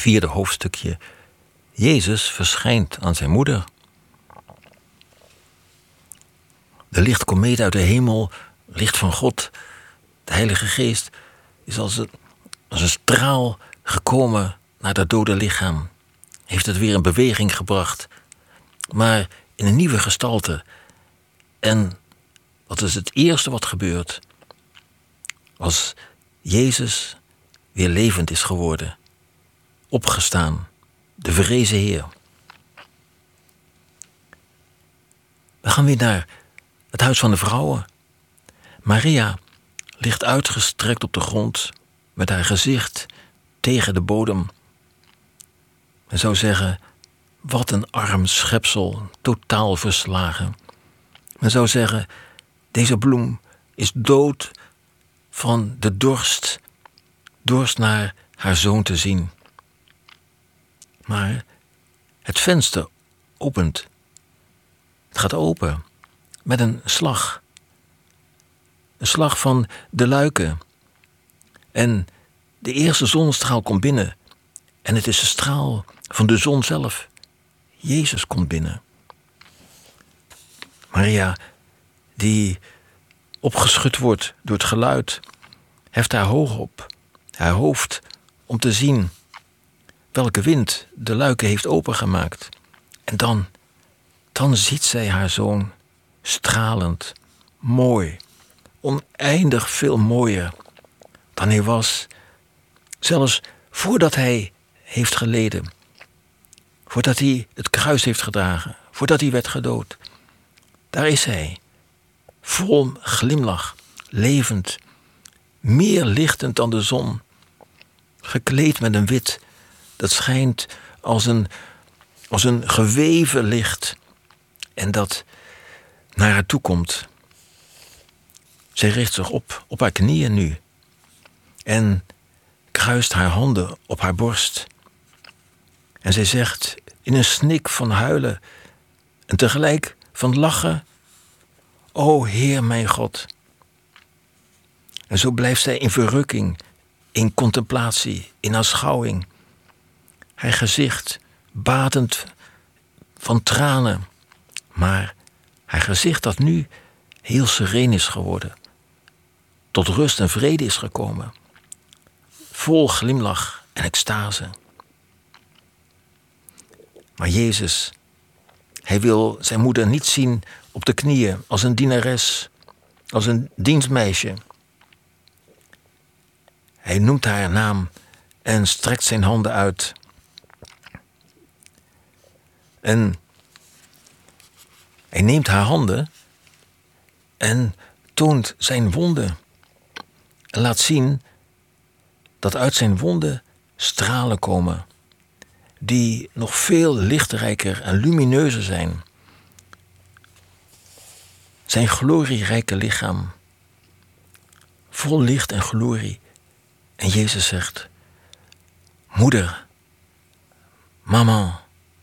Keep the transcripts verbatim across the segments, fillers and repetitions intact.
vierde hoofdstukje. Jezus verschijnt aan zijn moeder. De lichtkomeet uit de hemel, licht van God, de Heilige Geest, is als een, als een straal gekomen naar dat dode lichaam. Heeft het weer in beweging gebracht, maar in een nieuwe gestalte. En wat is het eerste wat gebeurt? Als Jezus weer levend is geworden, opgestaan, de verrezen Heer. We gaan weer naar het huis van de vrouwen. Maria ligt uitgestrekt op de grond met haar gezicht tegen de bodem. Men zou zeggen, wat een arm schepsel, totaal verslagen. Men zou zeggen, deze bloem is dood van de dorst, dorst naar haar zoon te zien. Maar het venster opent. Het gaat open met een slag. Een slag van de luiken. En de eerste zonnestraal komt binnen. En het is de straal van de zon zelf. Jezus komt binnen. Maria, die opgeschud wordt door het geluid, heft haar hoog op, haar hoofd, om te zien welke wind de luiken heeft opengemaakt. En dan, dan ziet zij haar zoon stralend, mooi, oneindig veel mooier dan hij was, zelfs voordat hij heeft geleden, voordat hij het kruis heeft gedragen, voordat hij werd gedood. Daar is hij, vol glimlach, levend, meer lichtend dan de zon, gekleed met een wit dat schijnt als een, als een geweven licht en dat naar haar toe komt. Zij richt zich op, op haar knieën nu en kruist haar handen op haar borst. En zij zegt in een snik van huilen en tegelijk van lachen, o Heer mijn God. En zo blijft zij in verrukking, in contemplatie, in aanschouwing. Haar gezicht badend van tranen, maar haar gezicht dat nu heel sereen is geworden, tot rust en vrede is gekomen, vol glimlach en extase. Maar Jezus, hij wil zijn moeder niet zien op de knieën als een dienares, als een dienstmeisje. Hij noemt haar naam en strekt zijn handen uit. En hij neemt haar handen en toont zijn wonden. En laat zien dat uit zijn wonden stralen komen, die nog veel lichtrijker en lumineuzer zijn. Zijn glorierijke lichaam, vol licht en glorie. En Jezus zegt, moeder, mama.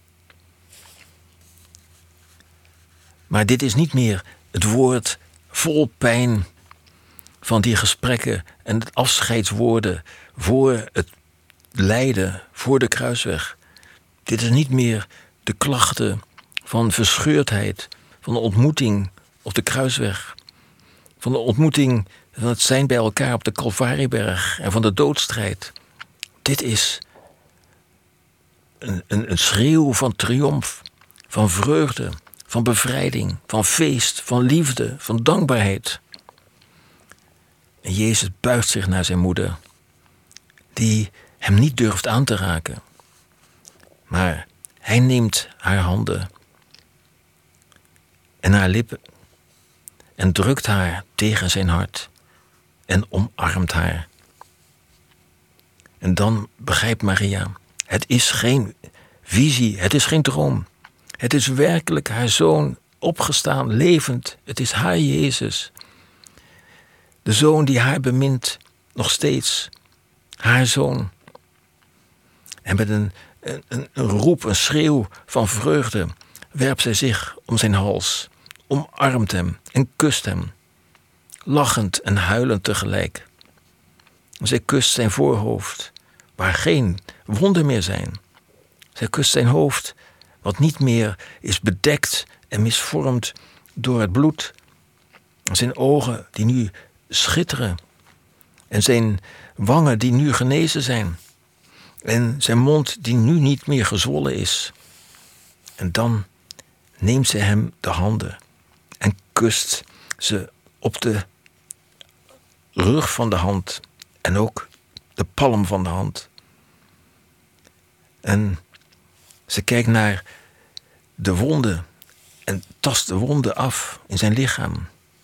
Maar dit is niet meer het woord vol pijn van die gesprekken en het afscheidswoorden voor het lijden, voor de kruisweg. Dit is niet meer de klachten van verscheurdheid, van de ontmoeting op de kruisweg, van de ontmoeting van het zijn bij elkaar op de Calvarieberg en van de doodstrijd. Dit is een, een, een schreeuw van triomf, van vreugde, van bevrijding, van feest, van liefde, van dankbaarheid. En Jezus buigt zich naar zijn moeder, die hem niet durft aan te raken. Maar hij neemt haar handen en haar lippen en drukt haar tegen zijn hart en omarmt haar. En dan begrijpt Maria, het is geen visie, het is geen droom. Het is werkelijk haar zoon, opgestaan, levend. Het is haar Jezus. De zoon die haar bemint, nog steeds. Haar zoon. En met een, een, een roep, een schreeuw van vreugde werpt zij zich om zijn hals, omarmt hem en kust hem, lachend en huilend tegelijk. Zij kust zijn voorhoofd, waar geen wonden meer zijn. Zij kust zijn hoofd, wat niet meer is bedekt en misvormd door het bloed. Zijn ogen die nu schitteren. En zijn wangen die nu genezen zijn. En zijn mond die nu niet meer gezwollen is. En dan neemt ze hem de handen en kust ze op de rug van de hand en ook de palm van de hand. En ze kijkt naar de wonden en tast de wonden af in zijn lichaam.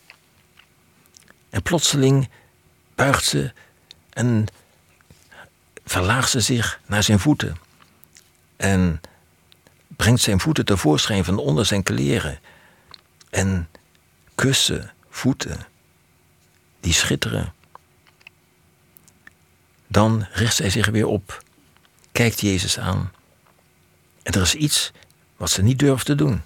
En plotseling buigt ze en verlaagt ze zich naar zijn voeten. En brengt zijn voeten tevoorschijn van onder zijn kleren. En kust ze voeten die schitteren. Dan richt zij zich weer op, kijkt Jezus aan. En er is iets wat ze niet durft te doen.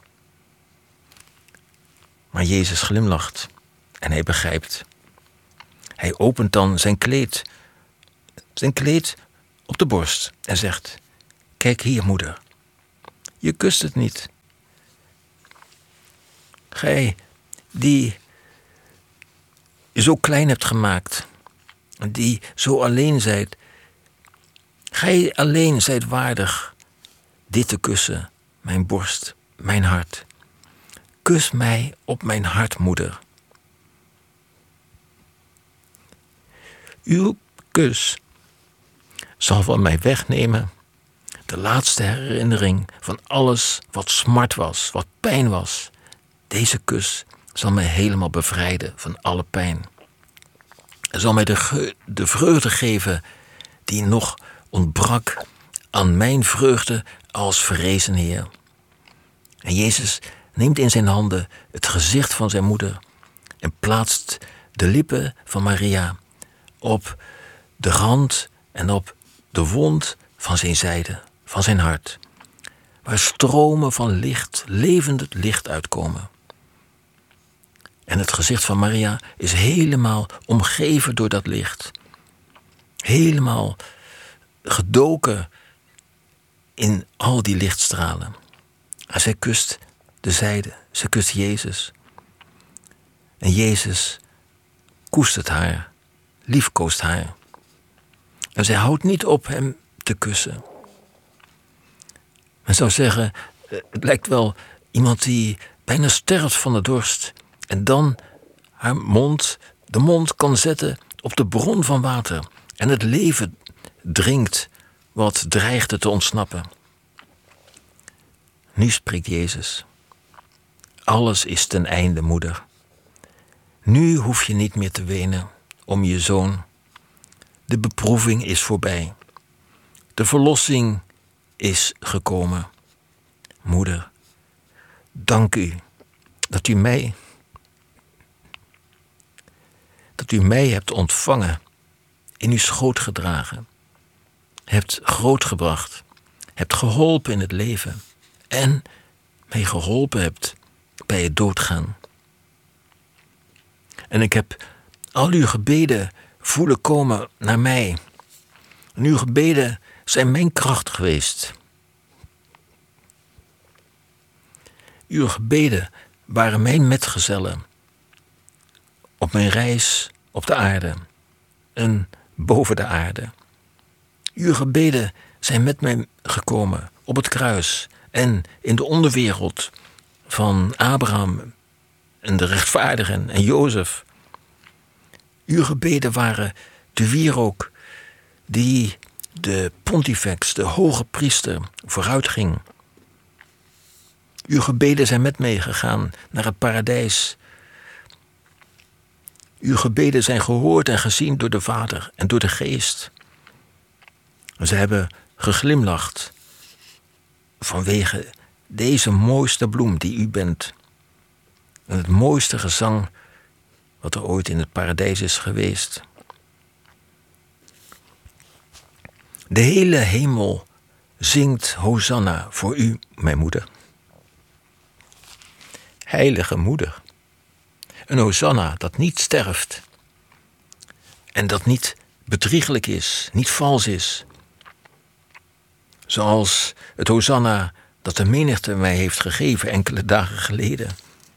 Maar Jezus glimlacht en hij begrijpt. Hij opent dan zijn kleed, zijn kleed op de borst en zegt: kijk hier, moeder, je kust het niet. Gij die je zo klein hebt gemaakt, die zo alleen zijt, gij alleen zijt waardig dit te kussen, mijn borst, mijn hart. Kus mij op mijn hart, moeder. Uw kus zal van mij wegnemen de laatste herinnering van alles wat smart was, wat pijn was. Deze kus zal mij helemaal bevrijden van alle pijn. Het zal mij de, ge- de vreugde geven die nog ontbrak aan mijn vreugde als verrezen Heer. En Jezus neemt in zijn handen het gezicht van zijn moeder en plaatst de lippen van Maria op de rand en op de wond van zijn zijde, van zijn hart, waar stromen van licht, levend licht uitkomen. En het gezicht van Maria is helemaal omgeven door dat licht. Helemaal gedoken in al die lichtstralen. En zij kust de zijde, zij kust Jezus. En Jezus koestert haar, liefkoost haar. En zij houdt niet op hem te kussen. Men zou zeggen, het lijkt wel iemand die bijna sterft van de dorst. En dan haar mond, de mond kan zetten op de bron van water. En het leven drinkt wat dreigde te ontsnappen. Nu spreekt Jezus. Alles is ten einde, moeder. Nu hoef je niet meer te wenen om je zoon. De beproeving is voorbij. De verlossing is gekomen. Moeder, dank u dat u mij, dat u mij hebt ontvangen, in uw schoot gedragen, hebt grootgebracht, hebt geholpen in het leven en mij geholpen hebt bij het doodgaan. En ik heb al uw gebeden voelen komen naar mij. En uw gebeden zijn mijn kracht geweest. Uw gebeden waren mijn metgezellen op mijn reis op de aarde en boven de aarde. Uw gebeden zijn met mij gekomen op het kruis en in de onderwereld van Abraham en de rechtvaardigen en Jozef. Uw gebeden waren de wierook die de pontifex, de hoge priester, vooruitging. Uw gebeden zijn met mij gegaan naar het paradijs. Uw gebeden zijn gehoord en gezien door de Vader en door de Geest. Ze hebben geglimlacht vanwege deze mooiste bloem die u bent. En het mooiste gezang wat er ooit in het paradijs is geweest. De hele hemel zingt Hosanna voor u, mijn moeder. Heilige moeder. Een Hosanna dat niet sterft. En dat niet bedrieglijk is, niet vals is. Zoals het Hosanna dat de menigte mij heeft gegeven enkele dagen geleden.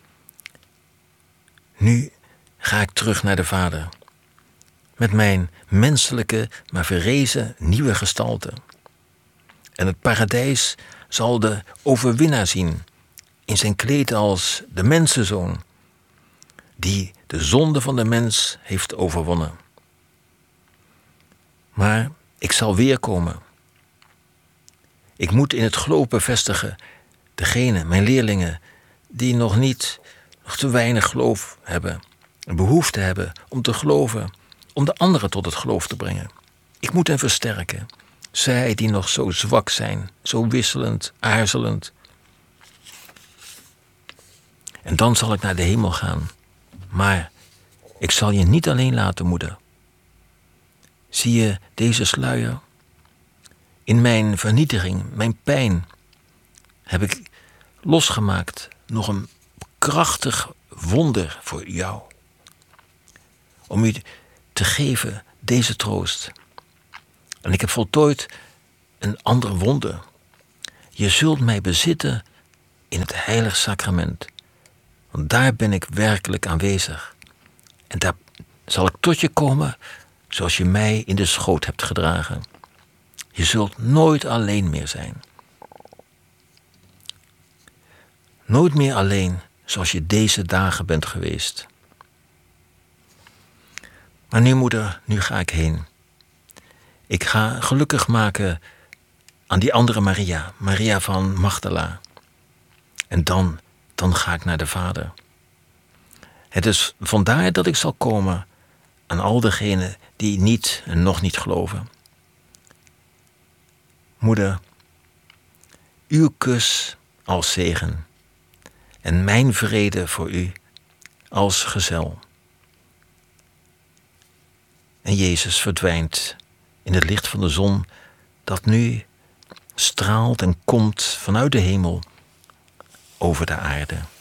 Nu ga ik terug naar de Vader. Met mijn menselijke, maar verrezen nieuwe gestalte. En het paradijs zal de overwinnaar zien, in zijn kleed als de mensenzoon, die de zonde van de mens heeft overwonnen. Maar ik zal weer komen. Ik moet in het geloof bevestigen degene, mijn leerlingen, die nog niet, nog te weinig geloof hebben, een behoefte hebben om te geloven, om de anderen tot het geloof te brengen. Ik moet hen versterken. Zij die nog zo zwak zijn, zo wisselend, aarzelend. En dan zal ik naar de hemel gaan. Maar ik zal je niet alleen laten, moeder. Zie je deze sluier? In mijn vernietiging, mijn pijn, heb ik losgemaakt nog een krachtig wonder voor jou. Om u te geven deze troost. En ik heb voltooid een ander wonder. Je zult mij bezitten in het heilig sacrament. Want daar ben ik werkelijk aanwezig. En daar zal ik tot je komen zoals je mij in de schoot hebt gedragen. Je zult nooit alleen meer zijn. Nooit meer alleen zoals je deze dagen bent geweest. Maar nu, moeder, nu ga ik heen. Ik ga gelukkig maken aan die andere Maria, Maria van Magdala. En dan, dan ga ik naar de Vader. Het is vandaar dat ik zal komen aan al degenen die niet en nog niet geloven. Moeder, uw kus als zegen en mijn vrede voor u als gezel. En Jezus verdwijnt in het licht van de zon dat nu straalt en komt vanuit de hemel over de aarde.